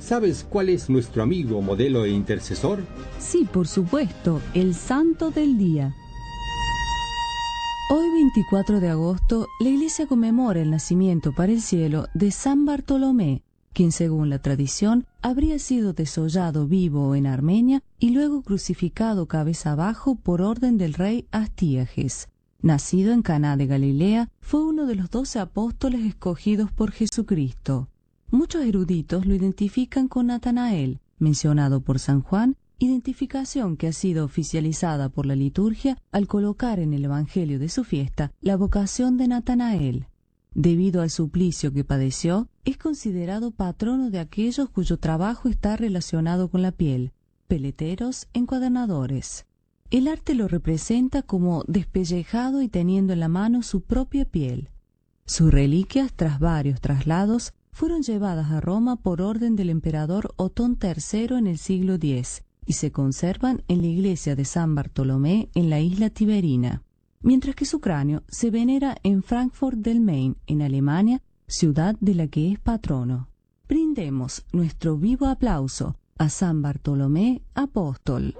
¿Sabes cuál es nuestro amigo, modelo e intercesor? Sí, por supuesto, el santo del día. Hoy 24 de agosto, la Iglesia conmemora el nacimiento para el cielo de San Bartolomé, quien según la tradición habría sido desollado vivo en Armenia y luego crucificado cabeza abajo por orden del rey Astíages. Nacido en Caná de Galilea, fue uno de los 12 apóstoles escogidos por Jesucristo. Muchos eruditos lo identifican con Natanael, mencionado por San Juan, identificación que ha sido oficializada por la liturgia al colocar en el Evangelio de su fiesta la vocación de Natanael. Debido al suplicio que padeció, es considerado patrono de aquellos cuyo trabajo está relacionado con la piel, peleteros, encuadernadores. El arte lo representa como despellejado y teniendo en la mano su propia piel. Sus reliquias, tras varios traslados, fueron llevadas a Roma por orden del emperador Otón III en el siglo X y se conservan en la iglesia de San Bartolomé en la isla Tiberina, mientras que su cráneo se venera en Frankfurt del Main, en Alemania, ciudad de la que es patrono. Brindemos nuestro vivo aplauso a San Bartolomé Apóstol.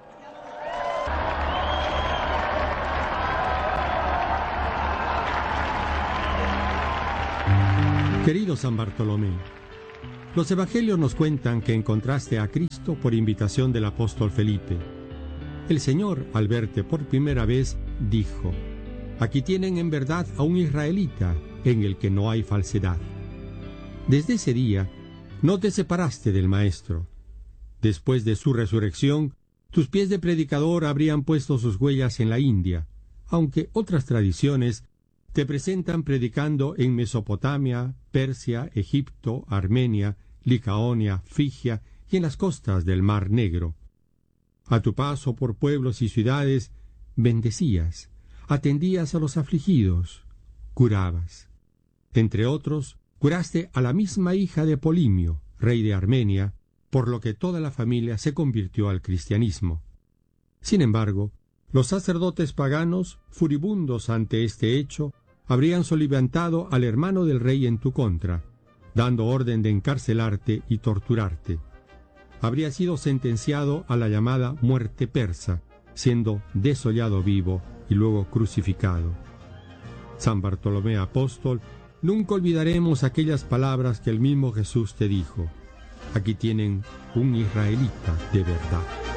Querido San Bartolomé, los evangelios nos cuentan que encontraste a Cristo por invitación del apóstol Felipe. El Señor, al verte por primera vez, dijo: «Aquí tienen en verdad a un israelita, en el que no hay falsedad». Desde ese día, no te separaste del Maestro. Después de su resurrección, tus pies de predicador habrían puesto sus huellas en la India, aunque otras tradiciones te presentan predicando en Mesopotamia, Persia, Egipto, Armenia, Licaonia, Frigia y en las costas del Mar Negro. A tu paso por pueblos y ciudades, bendecías, atendías a los afligidos, curabas. Entre otros, curaste a la misma hija de Polimio, rey de Armenia, por lo que toda la familia se convirtió al cristianismo. Sin embargo, los sacerdotes paganos, furibundos ante este hecho, habrían solivantado al hermano del rey en tu contra, dando orden de encarcelarte y torturarte. Habría sido sentenciado a la llamada muerte persa, siendo desollado vivo y luego crucificado. San Bartolomé Apóstol, nunca olvidaremos aquellas palabras que el mismo Jesús te dijo: «Aquí tienen un israelita de verdad».